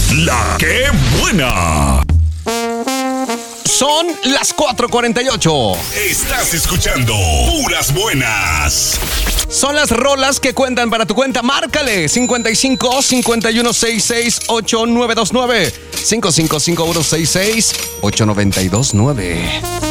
La que buena. Son las 4:48. Estás escuchando Puras Buenas. Son las rolas que cuentan para tu cuenta. Márcale 55 51 66 8929 55 51 66 8929.